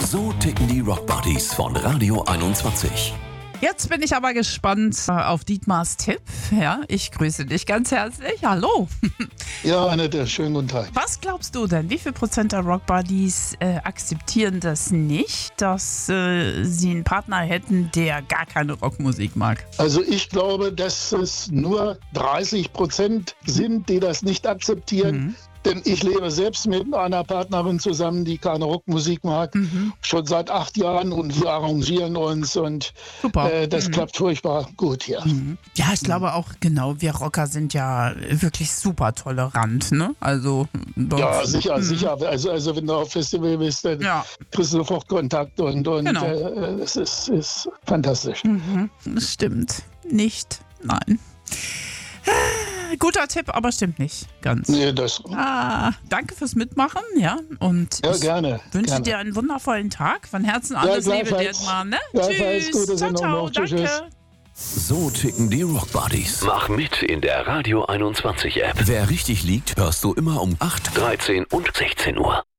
So ticken die Rockbuddies von Radio 21. Jetzt bin ich aber gespannt auf Dietmars Tipp. Ja, ich grüße dich ganz herzlich. Hallo. Ja, Annette, schönen guten Tag. Was glaubst du denn? Wie viel Prozent der Rockbuddies akzeptieren das nicht, dass sie einen Partner hätten, der gar keine Rockmusik mag? Also ich glaube, dass es nur 30% sind, die das nicht akzeptieren. Denn ich lebe selbst mit einer Partnerin zusammen, die keine Rockmusik mag, schon seit 8 Jahren, und wir arrangieren uns und Super. Das klappt furchtbar gut hier. Ja, ich glaube auch, genau, wir Rocker sind ja wirklich super tolerant, ne? Also Ja, sicher. Also wenn du auf Festival bist, dann kriegst du sofort Kontakt und Genau. Es ist fantastisch. Das stimmt nicht. Nein. Guter Tipp, aber stimmt nicht ganz. Nee, Danke fürs Mitmachen, ja. Und ja, ich gerne. wünsche dir einen wundervollen Tag. Von Herzen alles Liebe, gleichfalls. Dietmar, ne? Gleichfalls, Tschüss. gute Ciao, Sendung ciao. noch. Tschüss, Danke. tschüss. So ticken die Rockbuddies. Mach mit in der Radio 21 App. Wer richtig liegt, hörst du immer um 8, 13 und 16 Uhr.